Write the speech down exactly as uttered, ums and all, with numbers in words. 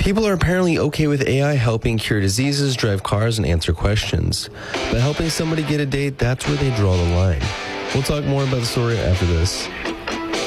People are apparently okay with A I helping cure diseases, drive cars, and answer questions. But helping somebody get a date, that's where they draw the line. We'll talk more about the story after this.